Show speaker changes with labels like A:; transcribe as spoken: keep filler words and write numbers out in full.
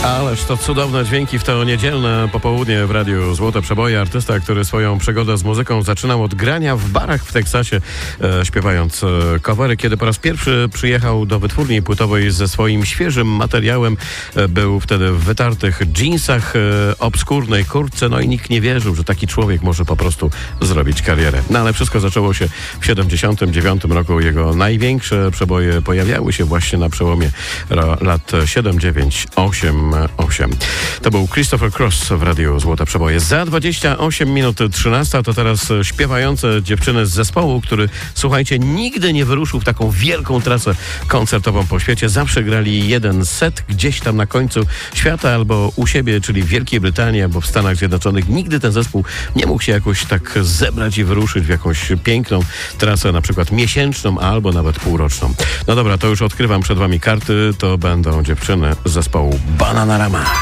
A: Ależ to cudowne dźwięki w to niedzielne popołudnie w Radiu Złote Przeboje. Artysta, który swoją przygodę z muzyką zaczynał od grania w barach w Teksasie, e, śpiewając e, covery. Kiedy po raz pierwszy przyjechał do wytwórni płytowej ze swoim świeżym materiałem, e, był wtedy w wytartych dżinsach, e, obskurnej kurtce, no i nikt nie wierzył, że taki człowiek może po prostu zrobić karierę. No ale wszystko zaczęło się w siedemdziesiątym dziewiątym roku. Jego największe przeboje pojawiały się właśnie na przełomie ra, lat siedem, dziewięć, osiem, osiem. To był Christopher Cross w Radiu Złote Przeboje. Za dwadzieścia osiem minut trzynasta to teraz śpiewające dziewczyny z zespołu, który, słuchajcie, nigdy nie wyruszył w taką wielką trasę koncertową po świecie. Zawsze grali jeden set gdzieś tam na końcu świata albo u siebie, czyli w Wielkiej Brytanii albo w Stanach Zjednoczonych. Nigdy ten zespół nie mógł się jakoś tak zebrać i wyruszyć w jakąś piękną trasę, na przykład miesięczną albo nawet półroczną. No dobra, to już odkrywam przed wami karty. To będą dziewczyny z zespołu Bananarama.